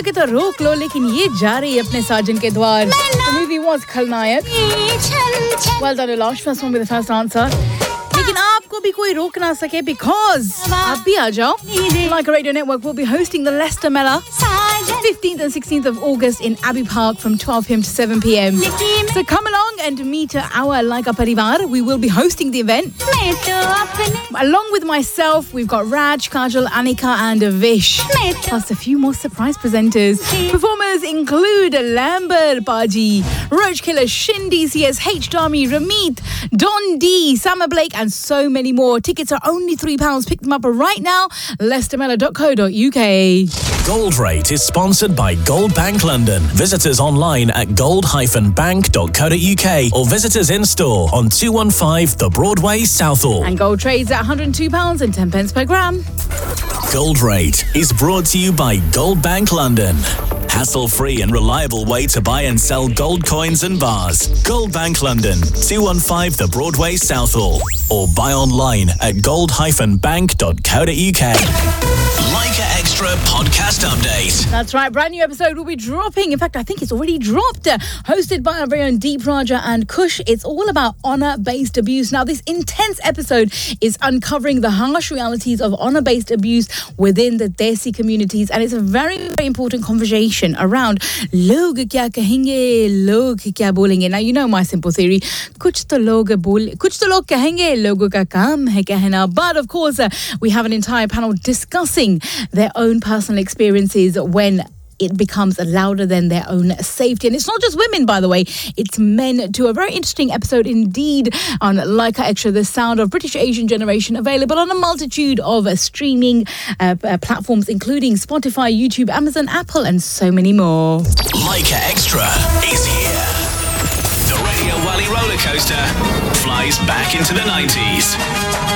सके तो रोक लो, लेकिन ये जा रही है अपने साजन के द्वार. The movie was खलनायक. Well done, Elash. First one with the first answer. लेकिन आपको भी कोई रोक ना सके because आप भी आ जाओ. Leica Radio Network will be hosting the Leicester Mela 15th and 16th of August in Abbey Park from 12 p.m. to 7 p.m. So come along and meet our Leica Parivar. We will be hosting the event. Along with myself, we've got Raj, Kajal, Anika and Vish. Plus a few more surprise presenters. Performers include Lambert Paji, Roach Killer, Shin DCS, H. Dami, Ramit, Don D, Summer Blake and so many more. Tickets are only £3. Pick them up right now. leicestermela.co.uk. Gold Rate is sponsored by Gold Bank London. Visit us online at gold-bank.co.uk or visit us in store on 215 The Broadway, Southall. And gold trades at £102 and 10 pence per gram. Gold Rate is brought to you by Gold Bank London. Hassle-free and reliable way to buy and sell gold coins and bars. Gold Bank London, 215 The Broadway, Southall. Or buy online at gold-bank.co.uk. Leica Extra Podcast Update. That's right, brand new episode will be dropping. In fact, I think it's already dropped. Hosted by our very own Deep Raja and Kush. It's all about honour-based abuse. Now, this intense episode is uncovering the harsh realities of honour-based abuse within the Desi communities. And it's a very, very important conversation around log kya kahenge, log kya bolenge. Now, you know my simple theory. Kuch to log kahenge, logo ka kaam hai kehna. But of course, we have an entire panel discussing their own personal experiences when it becomes louder than their own safety. And it's not just women, by the way, it's men too. A very interesting episode indeed on Leica Extra, the sound of British Asian generation, available on a multitude of streaming platforms, including Spotify, YouTube, Amazon, Apple, and so many more. Leica Extra is here. The Radio Wally roller coaster flies back into the 90s.